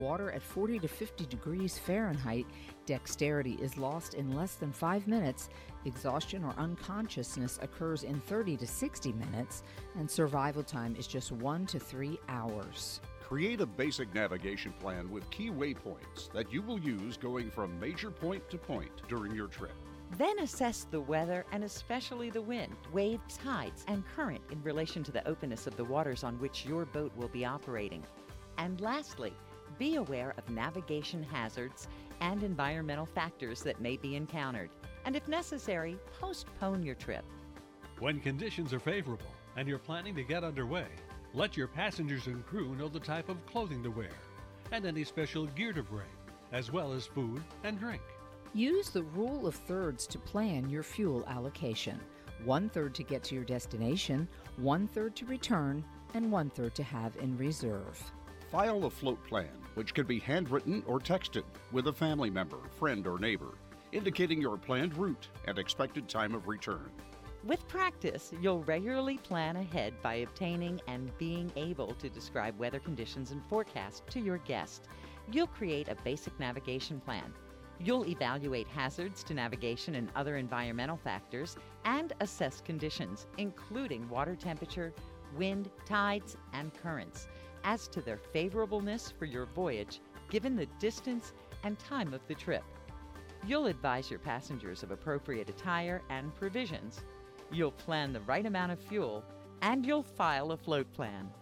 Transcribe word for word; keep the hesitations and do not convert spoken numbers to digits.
Water at forty to fifty degrees Fahrenheit, dexterity is lost in less than five minutes, exhaustion or unconsciousness occurs in thirty to sixty minutes, and survival time is just one to three hours. Create a basic navigation plan with key waypoints that you will use going from major point to point during your trip. Then assess the weather and especially the wind, wave, tides, and current in relation to the openness of the waters on which your boat will be operating. And lastly, be aware of navigation hazards and environmental factors that may be encountered. And if necessary, postpone your trip. When conditions are favorable and you're planning to get underway, let your passengers and crew know the type of clothing to wear and any special gear to bring, as well as food and drink. Use the rule of thirds to plan your fuel allocation. One third to get to your destination, one third to return, and one third to have in reserve. File a float plan, which can be handwritten or texted with a family member, friend, or neighbor, indicating your planned route and expected time of return. With practice, you'll regularly plan ahead by obtaining and being able to describe weather conditions and forecasts to your guest. You'll create a basic navigation plan. You'll evaluate hazards to navigation and other environmental factors and assess conditions, including water temperature, wind, tides, and currents, as to their favorableness for your voyage, given the distance and time of the trip. You'll advise your passengers of appropriate attire and provisions. You'll plan the right amount of fuel, and you'll file a float plan.